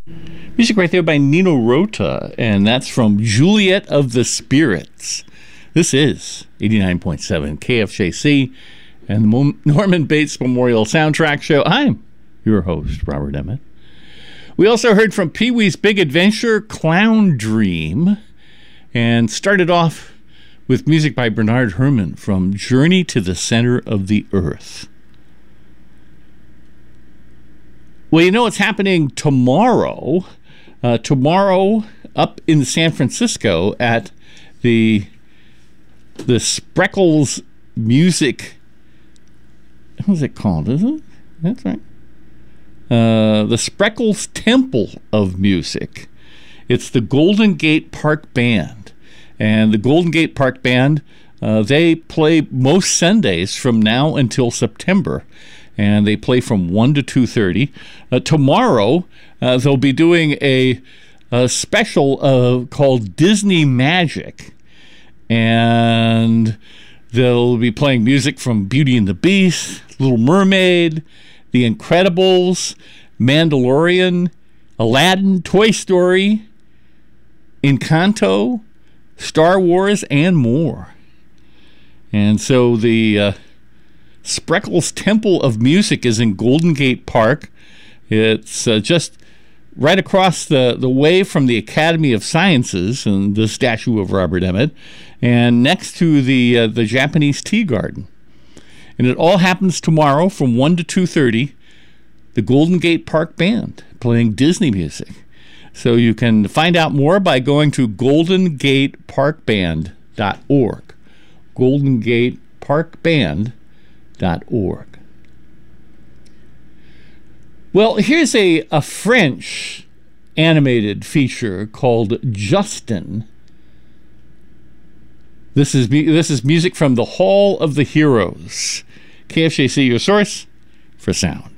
Music right there by Nino Rota, and that's from Juliet of the Spirits. This is 89.7 KFJC and the Norman Bates Memorial Soundtrack Show. I'm your host, Robert Emmett. We also heard from Pee-wee's Big Adventure, Clown Dream, and started off with music by Bernard Herrmann from Journey to the Center of the Earth. Well, you know what's happening tomorrow? Tomorrow up in San Francisco at the Spreckles Music. What's it called? Is it? That's right. The Spreckles Temple of Music. It's the Golden Gate Park Band. And the Golden Gate Park Band, they play most Sundays from now until September. And they play from 1 to 2:30. Tomorrow, they'll be doing a special called Disney Magic. And they'll be playing music from Beauty and the Beast, Little Mermaid, The Incredibles, Mandalorian, Aladdin, Toy Story, Encanto, Star Wars, and more. And so the Spreckles Temple of Music is in Golden Gate Park. It's just right across the way from the Academy of Sciences and the statue of Robert Emmett, and next to the Japanese Tea Garden. And it all happens tomorrow from 1 to 2:30. The Golden Gate Park Band playing Disney music. So you can find out more by going to goldengateparkband.org. goldengateparkband.org. Well, here's a French animated feature called Justin. This is music from the Hall of the Heroes. KFJC, your source for sound.